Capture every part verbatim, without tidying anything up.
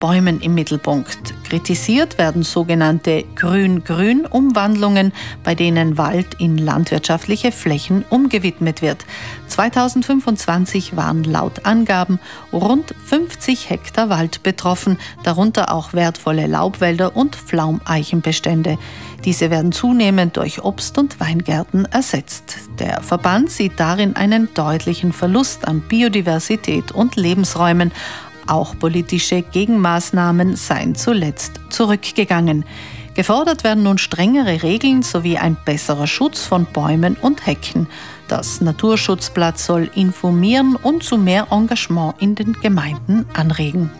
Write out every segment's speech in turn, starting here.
Bäumen im Mittelpunkt. Kritisiert werden sogenannte Grün-Grün-Umwandlungen, bei denen Wald in landwirtschaftliche Flächen umgewidmet wird. zweitausendfünfundzwanzig waren laut Angaben rund fünfzig Hektar Wald betroffen, darunter auch wertvolle Laubwälder und Pflaumeichenbestände. Diese werden zunehmend durch Obst- und Weingärten ersetzt. Der Verband sieht darin einen deutlichen Verlust an Biodiversität und Lebensräumen. Auch politische Gegenmaßnahmen seien zuletzt zurückgegangen. Gefordert werden nun strengere Regeln sowie ein besserer Schutz von Bäumen und Hecken. Das Naturschutzblatt soll informieren und zu mehr Engagement in den Gemeinden anregen.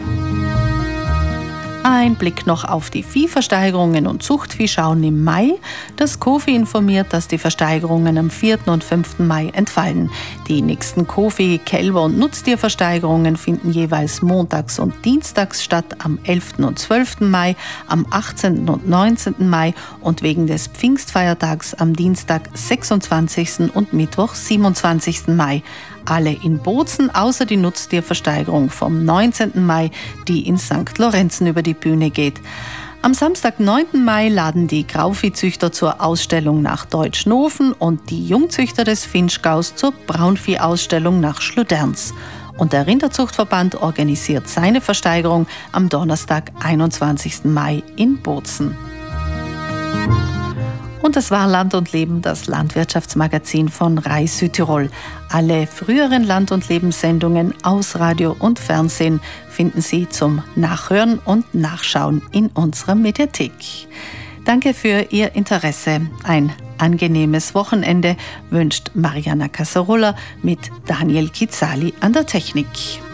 Ein Blick noch auf die Viehversteigerungen und Zuchtviehschauen im Mai. Das KOFI informiert, dass die Versteigerungen am vierten und fünften Mai entfallen. Die nächsten KOFI-, Kälber- und Nutztierversteigerungen finden jeweils montags und dienstags statt, am elften und zwölften Mai, am achtzehnten und neunzehnten Mai und wegen des Pfingstfeiertags am Dienstag, sechsundzwanzigsten und Mittwoch, siebenundzwanzigsten Mai. Alle in Bozen, außer die Nutztierversteigerung vom neunzehnten Mai, die in Sankt Lorenzen über die Bühne geht. Am Samstag, neunten Mai, laden die Grauviehzüchter zur Ausstellung nach Deutschnofen und die Jungzüchter des Vinschgaus zur Braunviehausstellung nach Schluderns. Und der Rinderzuchtverband organisiert seine Versteigerung am Donnerstag, einundzwanzigsten Mai in Bozen. Und das war Land und Leben, das Landwirtschaftsmagazin von R A I Südtirol. Alle früheren Land- und Lebenssendungen aus Radio und Fernsehen finden Sie zum Nachhören und Nachschauen in unserer Mediathek. Danke für Ihr Interesse. Ein angenehmes Wochenende wünscht Mariana Casarola mit Daniel Kizali an der Technik.